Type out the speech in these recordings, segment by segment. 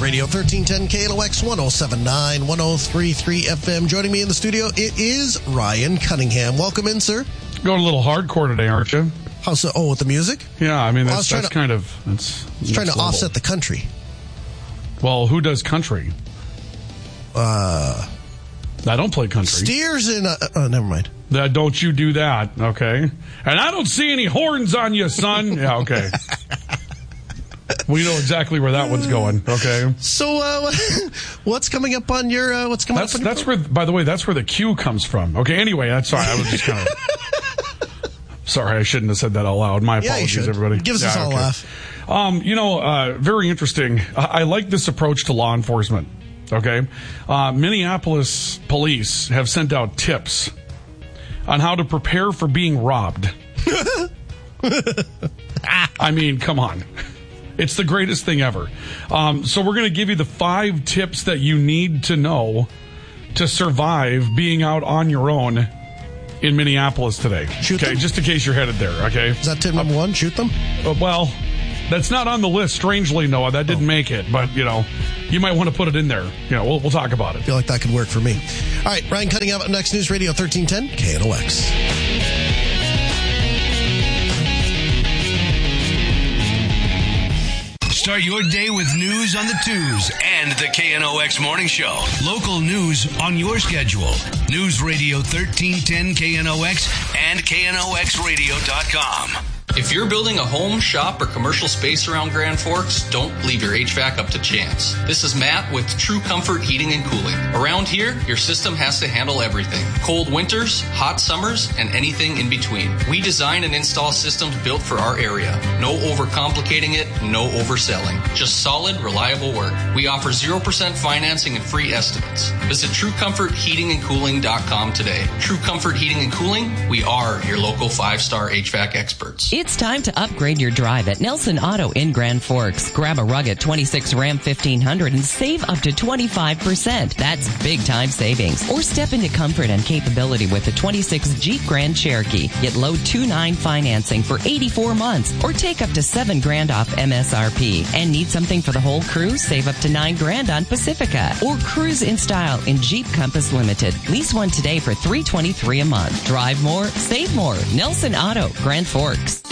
Radio 1310 KNOX 1079 1033 FM. Joining me in the studio, it is Ryan Cunningham. Welcome in, sir. Going a little hardcore today, aren't you? How so? Oh, with the music? Yeah, I mean, that's kind of... I was trying to offset the country. Well, who does country? I don't play country. Steers and... never mind. Don't you do that, okay? And I don't see any horns on you, son. Yeah, okay. We know exactly where that one's going, okay? So, what's coming up on your... That's where, by the way, that's where the Q comes from. Okay, anyway, that's sorry. I was just kind of... Sorry, I shouldn't have said that out loud. My apologies, everybody. Gives us all a laugh. Very interesting. I like this approach to law enforcement, okay? Minneapolis police have sent out tips on how to prepare for being robbed. I mean, come on. It's the greatest thing ever. So we're going to give you the 5 tips that you need to know to survive being out on your own in Minneapolis today. Shoot them? Just in case you're headed there, okay? Is that tip number 1? Shoot them? Well, that's not on the list, strangely, Noah. That didn't make it, but, you might want to put it in there. We'll talk about it. I feel like that could work for me. All right, Ryan Cunningham up next, News Radio 1310 KNOX. Start your day with news on the twos and the KNOX Morning Show. Local news on your schedule. News Radio 1310 KNOX and KNOXradio.com. If you're building a home, shop, or commercial space around Grand Forks, don't leave your HVAC up to chance. This is Matt with True Comfort Heating and Cooling. Around here, your system has to handle everything. Cold winters, hot summers, and anything in between. We design and install systems built for our area. No overcomplicating it, no overselling. Just solid, reliable work. We offer 0% financing and free estimates. Visit TrueComfortHeatingandCooling.com today. True Comfort Heating and Cooling, we are your local 5-star HVAC experts. It's time to upgrade your drive at Nelson Auto in Grand Forks. Grab a rugged 26 Ram 1500 and save up to 25%. That's big time savings. Or step into comfort and capability with the 26 Jeep Grand Cherokee. Get low 2.9 financing for 84 months or take up to $7,000 off MSRP. And need something for the whole crew? Save up to $9,000 on Pacifica. Or cruise in style in Jeep Compass Limited. Lease one today for $323 a month. Drive more, save more. Nelson Auto, Grand Forks.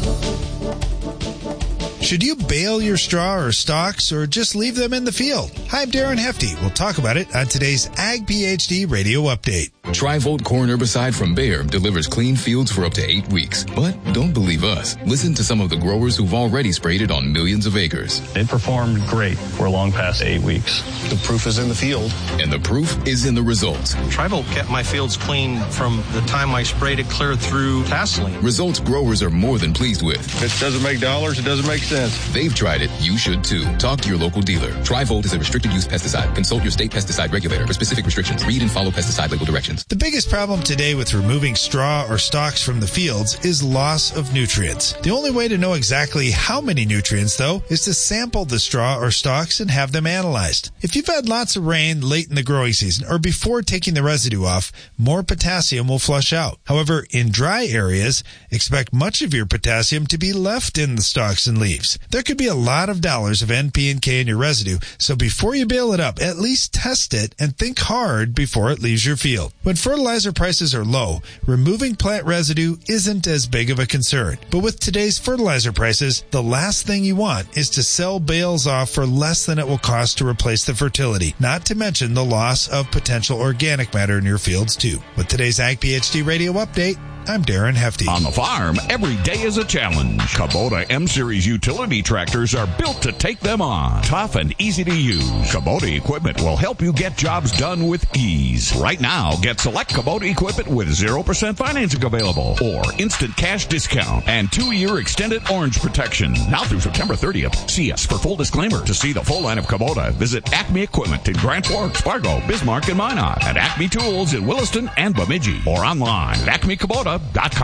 Should you bale your straw or stalks or just leave them in the field? Hi, I'm Darren Hefty. We'll talk about it on today's Ag PhD Radio Update. Tri-Volt corn herbicide from Bayer delivers clean fields for up to 8 weeks. But don't believe us. Listen to some of the growers who've already sprayed it on millions of acres. It performed great for long past 8 weeks. The proof is in the field. And the proof is in the results. Tri-Volt kept my fields clean from the time I sprayed it clear through tasseling. Results growers are more than pleased with. If it doesn't make dollars, it doesn't make sense. They've tried it. You should too. Talk to your local dealer. Tri-Volt is a restricted use pesticide. Consult your state pesticide regulator for specific restrictions. Read and follow pesticide label directions. The biggest problem today with removing straw or stalks from the fields is loss of nutrients. The only way to know exactly how many nutrients, though, is to sample the straw or stalks and have them analyzed. If you've had lots of rain late in the growing season or before taking the residue off, more potassium will flush out. However, in dry areas, expect much of your potassium to be left in the stalks and leaves. There could be a lot of dollars of N, P, and K in your residue, so before you bale it up, at least test it and think hard before it leaves your field. When fertilizer prices are low, removing plant residue isn't as big of a concern. But with today's fertilizer prices, the last thing you want is to sell bales off for less than it will cost to replace the fertility, not to mention the loss of potential organic matter in your fields too. With today's Ag PhD Radio Update, I'm Darren Hefty. On the farm, every day is a challenge. Kubota M-Series utility tractors are built to take them on. Tough and easy to use. Kubota equipment will help you get jobs done with ease. Right now, get select Kubota equipment with 0% financing available or instant cash discount and 2-year extended orange protection. Now through September 30th. See us for full disclaimer. To see the full line of Kubota, visit Acme Equipment in Grand Forks, Fargo, Bismarck, and Minot, at Acme Tools in Williston and Bemidji, or online at acmekubota.com.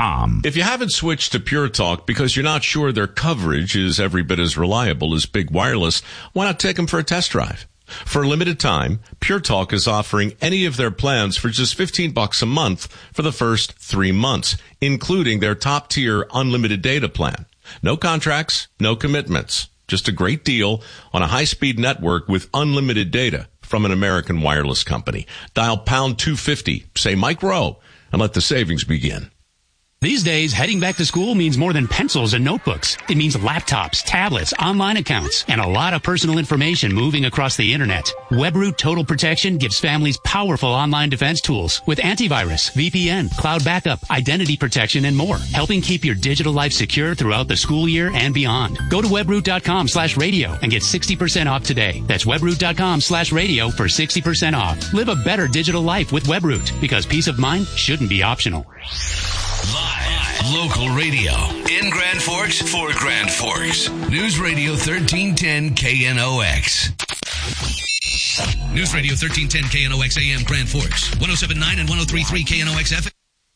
If you haven't switched to Pure Talk because you're not sure their coverage is every bit as reliable as Big Wireless, why not take them for a test drive? For a limited time, Pure Talk is offering any of their plans for just $15 a month for the first 3 months, including their top-tier unlimited data plan. No contracts, no commitments. Just a great deal on a high-speed network with unlimited data from an American wireless company. Dial pound 250, say Mike Rowe, and let the savings begin. These days, heading back to school means more than pencils and notebooks. It means laptops, tablets, online accounts, and a lot of personal information moving across the internet. WebRoot Total Protection gives families powerful online defense tools with antivirus, VPN, cloud backup, identity protection, and more, helping keep your digital life secure throughout the school year and beyond. Go to webroot.com/radio and get 60% off today. That's webroot.com/radio for 60% off. Live a better digital life with WebRoot, because peace of mind shouldn't be optional. Live, local radio in Grand Forks for Grand Forks. News Radio 1310 KNOX. News Radio 1310 KNOX AM Grand Forks. 107.9 and 103.3 KNOX FM.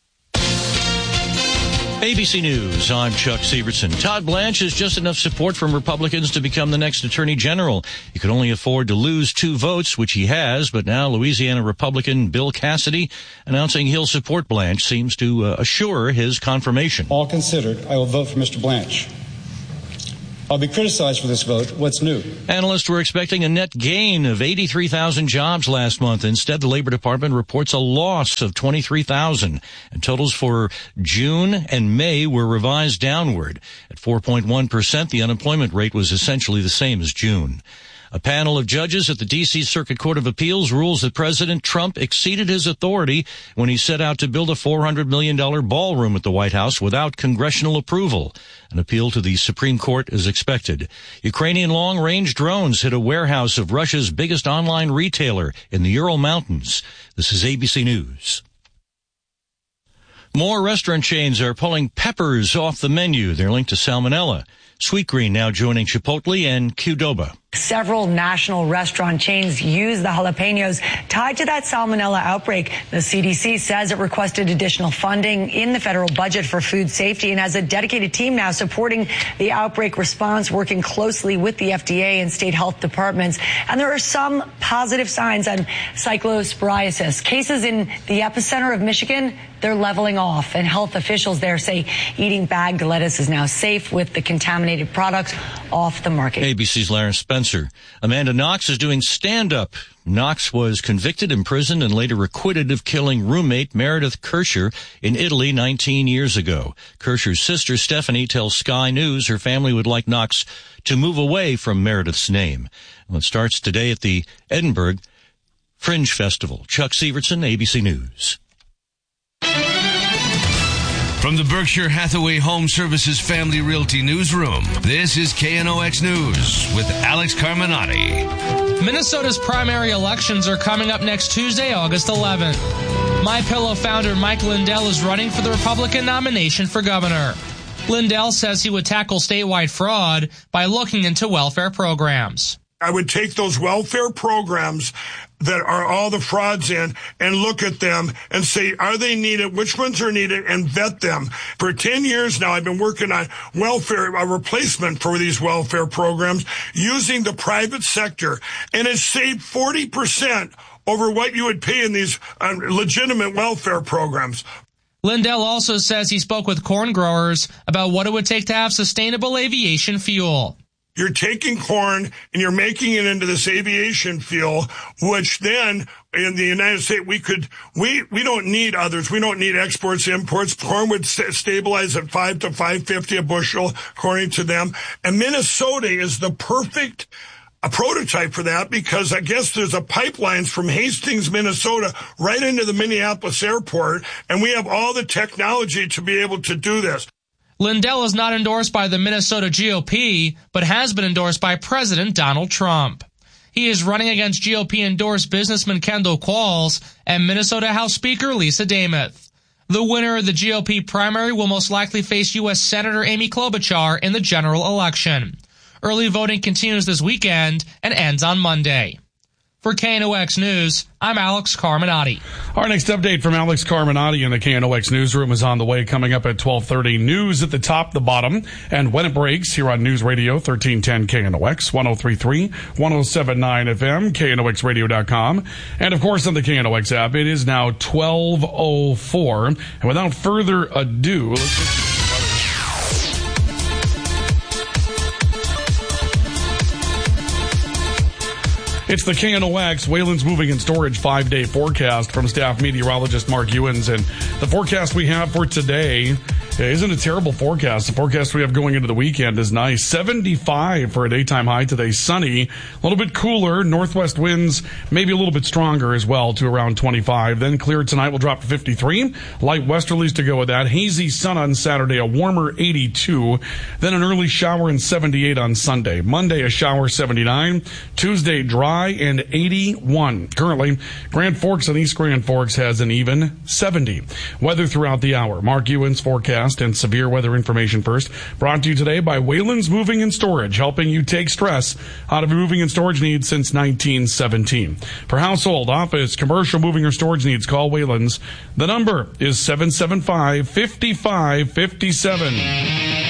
ABC News, I'm Chuck Severson. Todd Blanche has just enough support from Republicans to become the next Attorney General. He could only afford to lose 2 votes, which he has, but now Louisiana Republican Bill Cassidy announcing he'll support Blanche seems to assure his confirmation. All considered, I will vote for Mr. Blanche. I'll be criticized for this vote. What's new? Analysts were expecting a net gain of 83,000 jobs last month. Instead, the Labor Department reports a loss of 23,000. And totals for June and May were revised downward. At 4.1%, the unemployment rate was essentially the same as June. A panel of judges at the D.C. Circuit Court of Appeals rules that President Trump exceeded his authority when he set out to build a $400 million ballroom at the White House without congressional approval. An appeal to the Supreme Court is expected. Ukrainian long-range drones hit a warehouse of Russia's biggest online retailer in the Ural Mountains. This is ABC News. More restaurant chains are pulling peppers off the menu. They're linked to salmonella. Sweetgreen now joining Chipotle and Qdoba. Several national restaurant chains use the jalapenos tied to that salmonella outbreak. The CDC says it requested additional funding in the federal budget for food safety and has a dedicated team now supporting the outbreak response, working closely with the FDA and state health departments. And there are some positive signs on cyclosporiasis. Cases in the epicenter of Michigan, they're leveling off, and health officials there say eating bagged lettuce is now safe with the contaminated products off the market. ABC's Lawrence Spencer. Amanda Knox is doing stand-up. Knox was convicted, imprisoned, and later acquitted of killing roommate Meredith Kirscher in Italy 19 years ago. Kirscher's sister, Stephanie, tells Sky News her family would like Knox to move away from Meredith's name. Well, it starts today at the Edinburgh Fringe Festival. Chuck Severson, ABC News. From the Berkshire Hathaway Home Services Family Realty Newsroom, this is KNOX News with Alex Carminati. Minnesota's primary elections are coming up next Tuesday, August 11th. MyPillow founder Mike Lindell is running for the Republican nomination for governor. Lindell says he would tackle statewide fraud by looking into welfare programs. I would take those welfare programs that are all the frauds in and look at them and say, are they needed? Which ones are needed? And vet them. For 10 years now, I've been working on welfare, a replacement for these welfare programs using the private sector. And it's saved 40% over what you would pay in these legitimate welfare programs. Lindell also says he spoke with corn growers about what it would take to have sustainable aviation fuel. You're taking corn and you're making it into this aviation fuel, which then in the United States, we don't need others. We don't need exports, imports. Corn would stabilize at $5 to $5.50 a bushel, according to them. And Minnesota is the perfect prototype for that, because I guess there's a pipelines from Hastings, Minnesota, right into the Minneapolis airport. And we have all the technology to be able to do this. Lindell is not endorsed by the Minnesota GOP, but has been endorsed by President Donald Trump. He is running against GOP-endorsed businessman Kendall Qualls and Minnesota House Speaker Lisa Demuth. The winner of the GOP primary will most likely face U.S. Senator Amy Klobuchar in the general election. Early voting continues this weekend and ends on Monday. For KNOX News, I'm Alex Carminati. Our next update from Alex Carminati in the KNOX newsroom is on the way, coming up at 12:30. News at the top, the bottom, and when it breaks here on News Radio 1310 KNOX, 103.3, 107.9 FM, KNOXradio.com, and of course on the KNOX app. It is now 12:04, and without further ado, let's get It's the KNOX Wayland's Moving and Storage 5-day forecast from staff meteorologist Mark Ewens. And the forecast we have for today isn't a terrible forecast. The forecast we have going into the weekend is nice. 75 for a daytime high today. Sunny. A little bit cooler. Northwest winds maybe a little bit stronger as well to around 25. Then clear tonight will drop to 53. Light westerlies to go with that. Hazy sun on Saturday. A warmer 82. Then an early shower and 78 on Sunday. Monday a shower 79. Tuesday dry and 81. Currently, Grand Forks and East Grand Forks has an even 70. Weather throughout the hour. Mark Ewens forecast and severe weather information first. Brought to you today by Wayland's Moving and Storage, helping you take stress out of your moving and storage needs since 1917. For household, office, commercial moving or storage needs, call Wayland's. The number is 775-5557.